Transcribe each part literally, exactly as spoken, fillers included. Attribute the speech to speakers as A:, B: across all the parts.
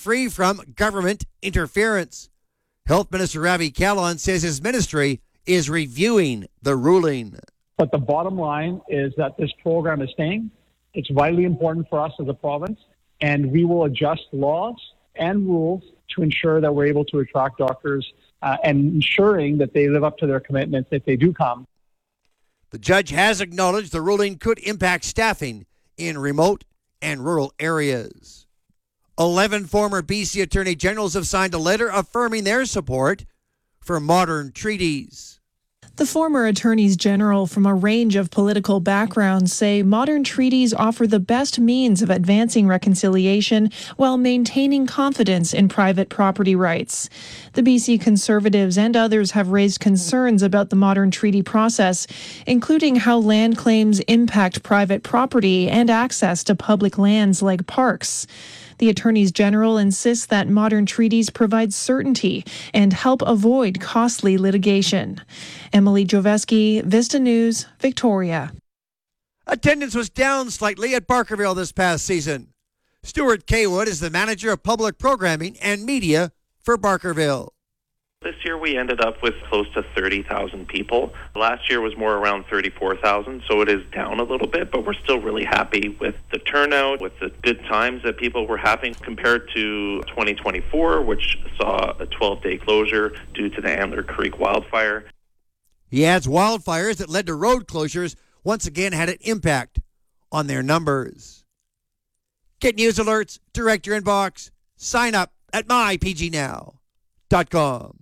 A: free from government interference. Health Minister Ravi Kahlon says his ministry is reviewing the ruling.
B: But the bottom line is that this program is staying. It's vitally important for us as a province, and we will adjust laws and rules to ensure that we're able to attract doctors uh, and ensuring that they live up to their commitments if they do come.
A: The judge has acknowledged the ruling could impact staffing in remote and rural areas. Eleven former B C Attorney Generals have signed a letter affirming their support for modern treaties.
C: The former attorneys general from a range of political backgrounds say modern treaties offer the best means of advancing reconciliation while maintaining confidence in private property rights. The B C Conservatives and others have raised concerns about the modern treaty process, including how land claims impact private property and access to public lands like parks. The attorneys general insists that modern treaties provide certainty and help avoid costly litigation. Emily Joveski, Vista News, Victoria.
A: Attendance was down slightly at Barkerville this past season. Stuart Kaywood is the manager of public programming and media for Barkerville.
D: This year we ended up with close to thirty thousand people. Last year was more around thirty-four thousand, so it is down a little bit, but we're still really happy with the turnout, with the good times that people were having compared to twenty twenty-four, which saw a twelve-day closure due to the Antler Creek wildfire.
A: He adds wildfires that led to road closures once again had an impact on their numbers. Get news alerts, direct your inbox, sign up at my p g now dot com.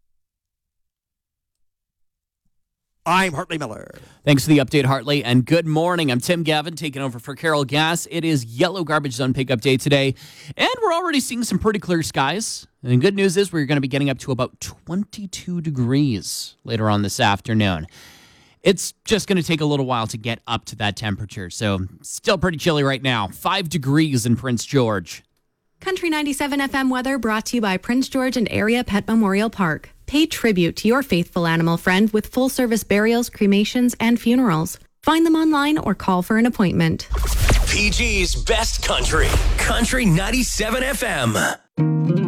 A: I'm Hartley Miller.
E: Thanks for the update, Hartley, and good morning. I'm Tim Gavin, taking over for Carol Gass. It is Yellow Garbage Zone Pickup Day today, and we're already seeing some pretty clear skies. And the good news is we're going to be getting up to about twenty-two degrees later on this afternoon. It's just going to take a little while to get up to that temperature, so still pretty chilly right now. Five degrees in Prince George.
F: Country ninety-seven F M weather brought to you by Prince George and Area Pet Memorial Park. Pay tribute to your faithful animal friend with full-service burials, cremations, and funerals. Find them online or call for an appointment.
G: P G's Best Country. Country ninety-seven F M.